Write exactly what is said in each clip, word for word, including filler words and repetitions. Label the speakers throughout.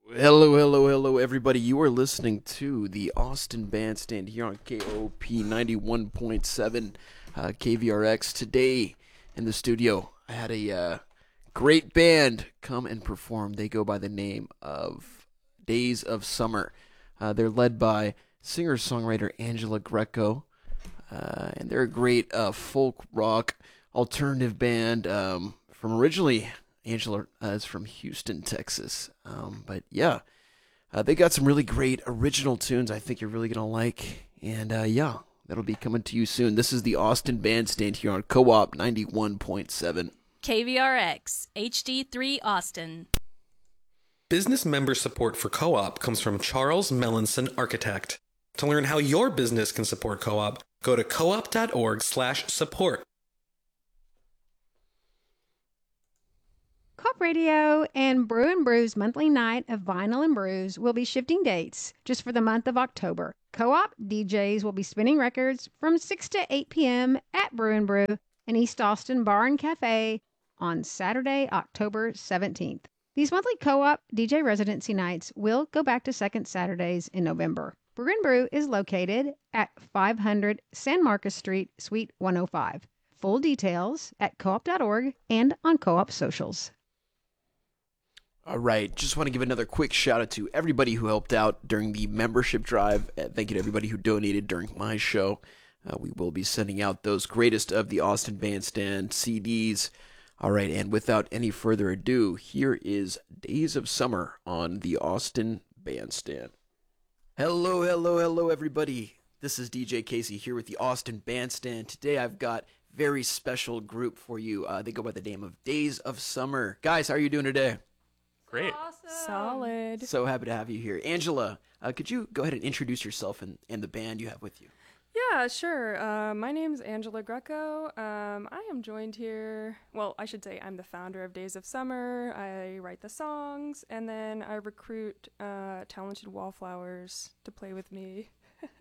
Speaker 1: Hello, hello, hello, everybody. You are listening to the Austin Bandstand here on K O P ninety-one point seven uh, K V R X. Today in the studio, I had a uh, great band come and perform. They go by the name of Days of Summer. Uh, they're led by singer-songwriter Angela Greco, uh, and they're a great uh, folk rock alternative band um, from originally. Angela uh, is from Houston, Texas. Um, but yeah, uh, they got some really great original tunes I think you're really going to like. And uh, yeah, that'll be coming to you soon. This is the Austin Bandstand here on Co-op ninety-one point seven.
Speaker 2: K V R X, H D three Austin.
Speaker 3: Business member support for Co-op comes from Charles Melanson Architect. To learn how your business can support Co-op, go to coop.org slash support.
Speaker 4: Co-op Radio and Brew and Brew's monthly night of vinyl and brews will be shifting dates just for the month of October. Co-op D Js will be spinning records from six to eight p.m. at Brew and Brew in East Austin Bar and Cafe on Saturday, October seventeenth. These monthly Co-op D J residency nights will go back to second Saturdays in November. Brew and Brew is located at five hundred San Marcos Street, Suite one oh five. Full details at coop dot org and on Co-op socials.
Speaker 1: All right, just want to give another quick shout out to everybody who helped out during the membership drive. Uh, thank you to everybody who donated during my show. Uh, we will be sending out those greatest of the Austin Bandstand C Ds. All right, and without any further ado, here is Days of Summer on the Austin Bandstand. Hello, hello, hello, everybody. This is D J Casey here with the Austin Bandstand. Today I've got a very special group for you. Uh, they go by the name of Days of Summer. Guys, how are you doing today?
Speaker 5: Great.
Speaker 6: Awesome.
Speaker 2: Solid.
Speaker 1: So happy to have you here. Angela, uh, could you go ahead and introduce yourself and, and the band you have with you?
Speaker 6: Yeah, sure. Uh, my name's Angela Greco. Um, I am joined here. Well, I should say I'm the founder of Days of Summer. I write the songs, and then I recruit uh, talented wallflowers to play with me.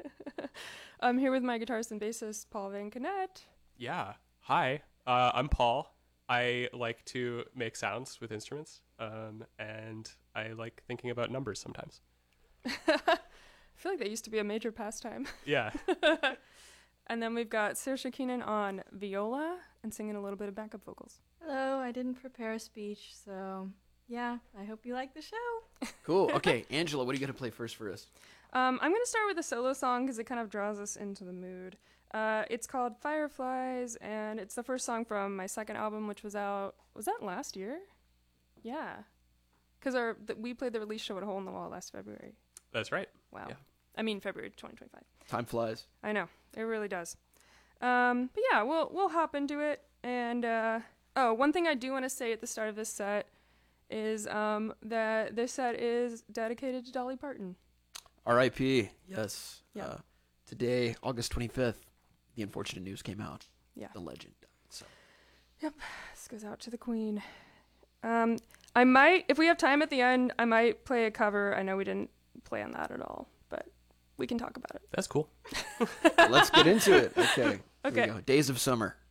Speaker 6: I'm here with my guitarist and bassist, Paul Van Canet.
Speaker 5: Yeah. Hi. Uh, I'm Paul. I like to make sounds with instruments, um, and I like thinking about numbers sometimes.
Speaker 6: I feel like that used to be a major pastime.
Speaker 5: Yeah.
Speaker 6: And then we've got Saoirse Keenan on viola and singing a little bit of backup vocals.
Speaker 7: Hello, I didn't prepare a speech, so yeah, I hope you like the show.
Speaker 1: Cool. Okay, Angela, what are you going to play first for us?
Speaker 6: Um, I'm going to start with a solo song because it kind of draws us into the mood. Uh, it's called Fireflies, and it's the first song from my second album, which was out, was that last year? Yeah. Because our th- we played the release show at Hole in the Wall last February.
Speaker 5: That's right.
Speaker 6: Wow.
Speaker 5: Yeah.
Speaker 6: I mean, February twenty twenty-five.
Speaker 1: Time flies.
Speaker 6: I know. It really does. Um, but yeah, we'll, we'll hop into it. And, uh, oh, one thing I do want to say at the start of this set is um, that this set is dedicated to Dolly Parton.
Speaker 1: R I P Yes.
Speaker 6: Yeah.
Speaker 1: Uh, today, August twenty-fifth, the unfortunate news came out.
Speaker 6: Yeah.
Speaker 1: The legend. So.
Speaker 6: Yep. This goes out to the Queen. Um, I might, if we have time at the end, I might play a cover. I know we didn't plan that at all, but we can talk about it.
Speaker 5: That's cool.
Speaker 1: Let's get into it. Okay. Here we
Speaker 6: Okay.
Speaker 1: go. Days of Summer.